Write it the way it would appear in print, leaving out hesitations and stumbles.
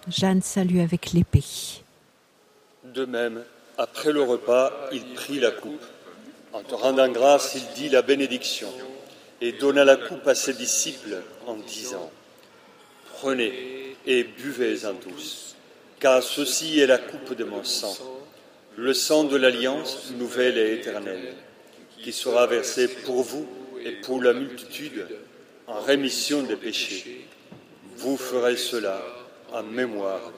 Jeanne salue avec l'épée. De même, après le repas, il prit la coupe. En te rendant grâce, il dit la bénédiction et donna la coupe à ses disciples en disant « Prenez et buvez-en tous, car ceci est la coupe de mon sang, le sang de l'alliance nouvelle et éternelle, qui sera versé pour vous et pour la multitude en rémission des péchés. Vous ferez cela en mémoire de moi. »